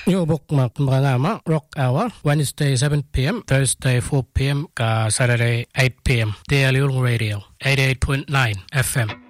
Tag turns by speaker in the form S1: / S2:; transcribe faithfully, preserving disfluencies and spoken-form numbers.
S1: Yo bok mak mga Rock Hour, Wednesday seven p.m, Thursday four p.m, ka Saturday eight p.m. Daily Radio, eighty-eight point nine F M.